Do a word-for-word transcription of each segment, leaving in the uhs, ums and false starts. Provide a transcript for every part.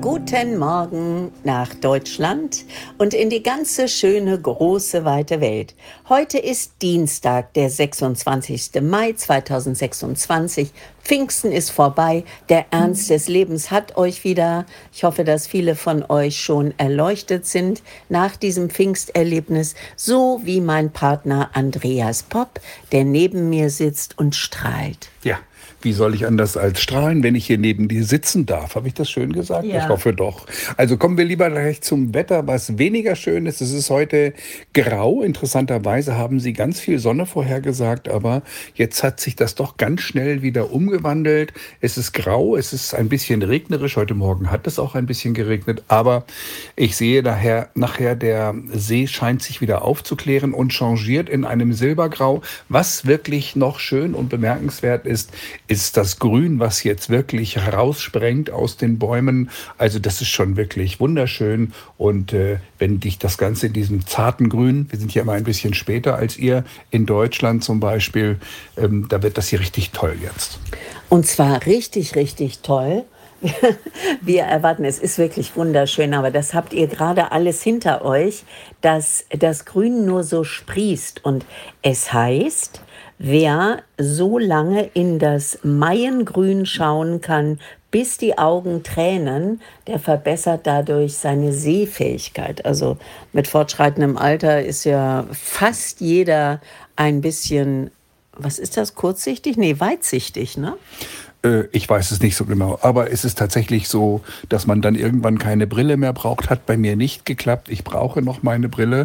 Guten Morgen nach Deutschland und in die ganze schöne, große, weite Welt. Heute ist Dienstag, der sechsundzwanzigster Mai zweitausendsechsundzwanzig. Pfingsten ist vorbei, der Ernst des Lebens hat euch wieder. Ich hoffe, dass viele von euch schon erleuchtet sind nach diesem Pfingsterlebnis, so wie mein Partner Andreas Popp, der neben mir sitzt und strahlt. Ja, wie soll ich anders als strahlen, wenn ich hier neben dir sitzen darf? Habe ich das schön gesagt? Ja. Ich hoffe doch. Also kommen wir lieber gleich zum Wetter, was weniger schön ist. Es ist heute grau. Interessanterweise haben Sie ganz viel Sonne vorhergesagt, aber jetzt hat sich das doch ganz schnell wieder umgewandelt. Es ist grau, es ist ein bisschen regnerisch. Heute Morgen hat es auch ein bisschen geregnet, aber ich sehe daher nachher, der See scheint sich wieder aufzuklären und changiert in einem Silbergrau. Was wirklich noch schön und bemerkenswert ist, ist das Grün, was jetzt wirklich raussprengt aus den Bäumen. Also das ist schon wirklich wunderschön. Und äh, wenn dich das Ganze in diesem zarten Grün, wir sind ja immer ein bisschen später als ihr in Deutschland zum Beispiel, ähm, da wird das hier richtig toll jetzt. Und zwar richtig, richtig toll. Wir erwarten, es ist wirklich wunderschön, aber das habt ihr gerade alles hinter euch, dass das Grün nur so sprießt. Und es heißt, wer so lange in das Maiengrün schauen kann, bis die Augen tränen, der verbessert dadurch seine Sehfähigkeit. Also mit fortschreitendem Alter ist ja fast jeder ein bisschen, was ist das, kurzsichtig? Nee, weitsichtig, ne? Ich weiß es nicht so genau, aber es ist tatsächlich so, dass man dann irgendwann keine Brille mehr braucht. Hat bei mir nicht geklappt. Ich brauche noch meine Brille.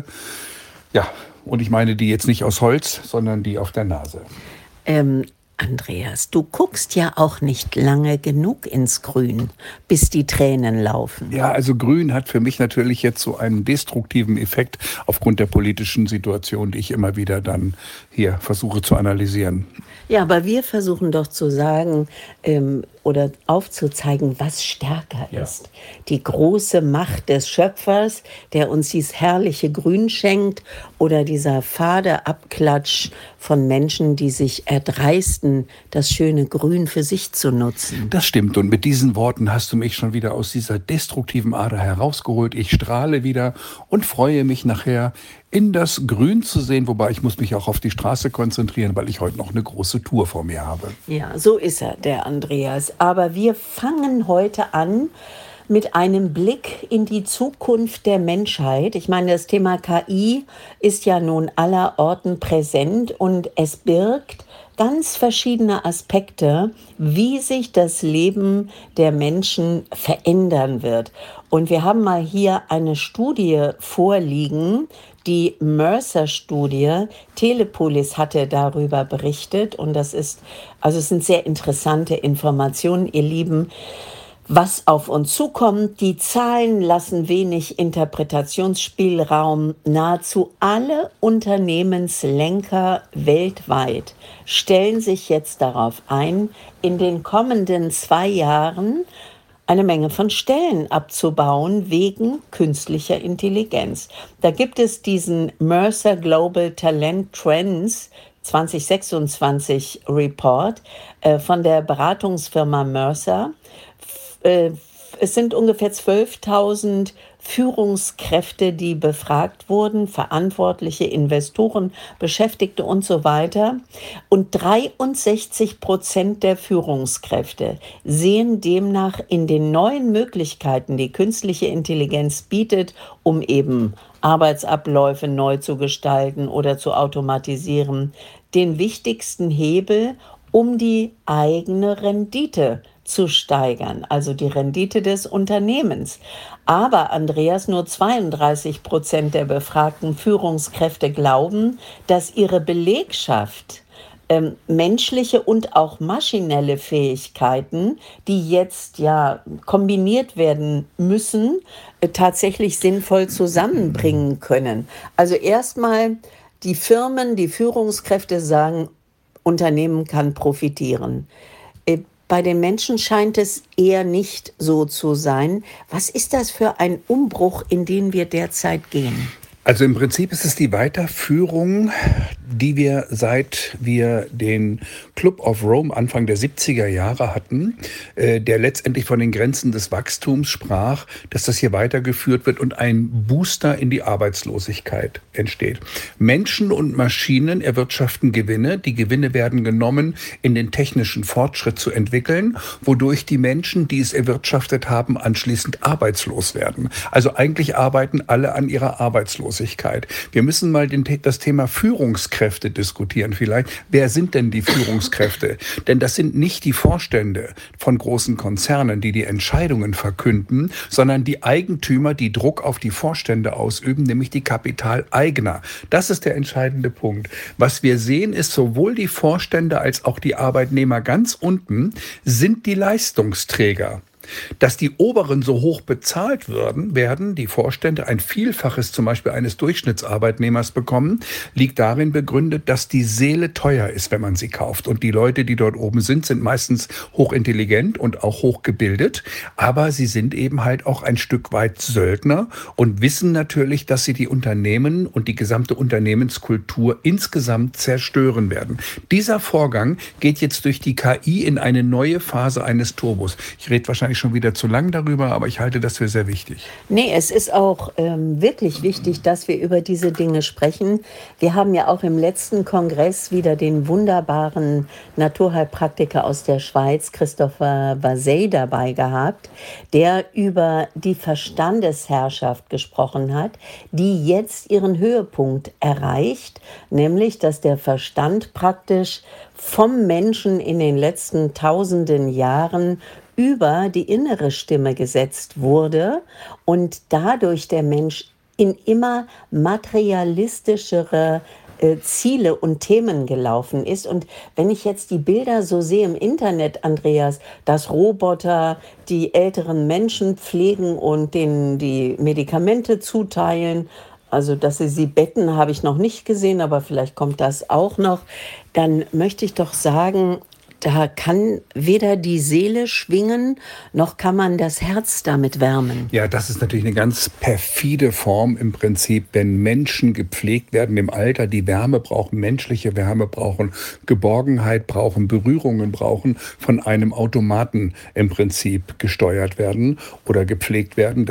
Ja, und ich meine die jetzt nicht aus Holz, sondern die auf der Nase. Ähm, Andreas, du guckst ja auch nicht lange genug ins Grün, bis die Tränen laufen. Ja, also Grün hat für mich natürlich jetzt so einen destruktiven Effekt aufgrund der politischen Situation, die ich immer wieder dann hier versuche zu analysieren. Ja, aber wir versuchen doch zu sagen ähm, oder aufzuzeigen, was stärker Ja. ist. Die große Macht des Schöpfers, der uns dieses herrliche Grün schenkt, oder dieser fade Abklatsch von Menschen, die sich erdreisten, das schöne Grün für sich zu nutzen. Das stimmt, und mit diesen Worten hast du mich schon wieder aus dieser destruktiven Ader herausgeholt. Ich strahle wieder und freue mich nachher in das Grün zu sehen, wobei ich muss mich auch auf die Straße konzentrieren, weil ich heute noch eine große Tour vor mir habe. Ja, so ist er, der Andreas. Aber wir fangen heute an mit einem Blick in die Zukunft der Menschheit. Ich meine, das Thema K I ist ja nun allerorten präsent und es birgt ganz verschiedene Aspekte, wie sich das Leben der Menschen verändern wird. Und wir haben mal hier eine Studie vorliegen, die Mercer-Studie. Telepolis hatte darüber berichtet und das ist, also es sind sehr interessante Informationen, ihr Lieben, was auf uns zukommt. Die Zahlen lassen wenig Interpretationsspielraum. Nahezu alle Unternehmenslenker weltweit stellen sich jetzt darauf ein, in den kommenden zwei Jahren eine Menge von Stellen abzubauen wegen künstlicher Intelligenz. Da gibt es diesen Mercer Global Talent Trends zwanzig sechsundzwanzig Report äh, von der Beratungsfirma Mercer. Es sind ungefähr zwölftausend Führungskräfte, die befragt wurden, Verantwortliche, Investoren, Beschäftigte und so weiter. Und dreiundsechzig Prozent der Führungskräfte sehen demnach in den neuen Möglichkeiten, die künstliche Intelligenz bietet, um eben Arbeitsabläufe neu zu gestalten oder zu automatisieren, den wichtigsten Hebel, um die eigene Rendite zu steigern, also die Rendite des Unternehmens. Aber, Andreas, nur zweiunddreißig Prozent der befragten Führungskräfte glauben, dass ihre Belegschaft ähm, menschliche und auch maschinelle Fähigkeiten, die jetzt ja kombiniert werden müssen, äh, tatsächlich sinnvoll zusammenbringen können. Also erstmal die Firmen, die Führungskräfte sagen, Unternehmen kann profitieren. Äh, Bei den Menschen scheint es eher nicht so zu sein. Was ist das für ein Umbruch, in den wir derzeit gehen? Also im Prinzip ist es die Weiterführung, die wir seit wir den Club of Rome Anfang der siebziger Jahre hatten, äh, der letztendlich von den Grenzen des Wachstums sprach, dass das hier weitergeführt wird und ein Booster in die Arbeitslosigkeit entsteht. Menschen und Maschinen erwirtschaften Gewinne. Die Gewinne werden genommen, in den technischen Fortschritt zu entwickeln, wodurch die Menschen, die es erwirtschaftet haben, anschließend arbeitslos werden. Also eigentlich arbeiten alle an ihrer Arbeitslosigkeit. Wir müssen mal den, das Thema Führungskräfte diskutieren vielleicht. Wer sind denn die Führungskräfte? Denn das sind nicht die Vorstände von großen Konzernen, die die Entscheidungen verkünden, sondern die Eigentümer, die Druck auf die Vorstände ausüben, nämlich die Kapitaleigner. Das ist der entscheidende Punkt. Was wir sehen, ist, sowohl die Vorstände als auch die Arbeitnehmer ganz unten sind die Leistungsträger. Dass die Oberen so hoch bezahlt würden, werden die Vorstände ein Vielfaches zum Beispiel eines Durchschnittsarbeitnehmers bekommen, liegt darin begründet, dass die Seele teuer ist, wenn man sie kauft. Und die Leute, die dort oben sind, sind meistens hochintelligent und auch hochgebildet, aber sie sind eben halt auch ein Stück weit Söldner und wissen natürlich, dass sie die Unternehmen und die gesamte Unternehmenskultur insgesamt zerstören werden. Dieser Vorgang geht jetzt durch die K I in eine neue Phase eines Turbos. Ich rede wahrscheinlich schon wieder zu lang darüber, aber ich halte das für sehr wichtig. Nee, es ist auch ähm, wirklich wichtig, dass wir über diese Dinge sprechen. Wir haben ja auch im letzten Kongress wieder den wunderbaren Naturheilpraktiker aus der Schweiz, Christopher Vasey, dabei gehabt, der über die Verstandesherrschaft gesprochen hat, die jetzt ihren Höhepunkt erreicht, nämlich, dass der Verstand praktisch vom Menschen in den letzten tausenden Jahren über die innere Stimme gesetzt wurde und dadurch der Mensch in immer materialistischere äh, Ziele und Themen gelaufen ist. Und wenn ich jetzt die Bilder so sehe im Internet, Andreas, dass Roboter die älteren Menschen pflegen und denen die Medikamente zuteilen, also dass sie sie betten, habe ich noch nicht gesehen, aber vielleicht kommt das auch noch, dann möchte ich doch sagen, da kann weder die Seele schwingen, noch kann man das Herz damit wärmen. Ja, das ist natürlich eine ganz perfide Form im Prinzip, wenn Menschen gepflegt werden im Alter, die Wärme brauchen, menschliche Wärme brauchen, Geborgenheit brauchen, Berührungen brauchen, von einem Automaten im Prinzip gesteuert werden oder gepflegt werden.